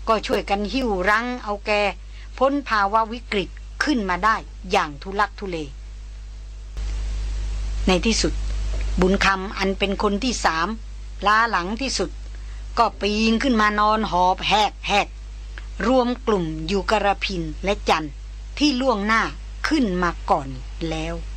ก็ช่วยกันหิ้วรั้งเอาแกพ้นภาวะวิกฤตขึ้นมาได้อย่างทุลักทุเลในที่สุดบุญคำอันเป็นคนที่3ล้าหลังที่สุดก็ปีนขึ้นมานอนหอบแหกรวมกลุ่มอยู่กระพินและจันที่ล่วงหน้าขึ้นมาก่อนแล้ว